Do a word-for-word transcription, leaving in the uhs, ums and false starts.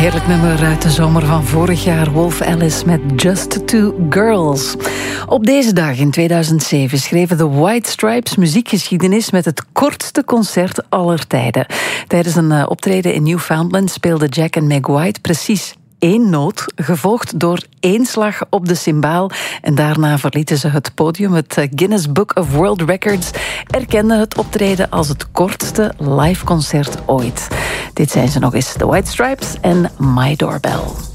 heerlijk nummer uit de zomer van vorig jaar. Wolf Alice met Just Two Girls. Op deze dag in tweeduizend zeven schreven de White Stripes muziekgeschiedenis met het kortste concert aller tijden. Tijdens een optreden in Newfoundland speelden Jack en Meg White precies één noot, gevolgd door één slag op de cymbaal. En daarna verlieten ze het podium. Het Guinness Book of World Records erkende het optreden als het kortste live concert ooit. Dit zijn ze nog eens, The White Stripes en My Doorbell.